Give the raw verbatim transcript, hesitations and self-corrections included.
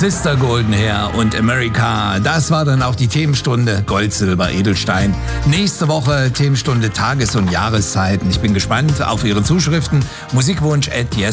Sister Golden Hair und America. Das war dann auch die Themenstunde Gold, Silber, Edelstein. Nächste Woche Themenstunde Tages- und Jahreszeiten. Ich bin gespannt auf Ihre Zuschriften. Musikwunsch at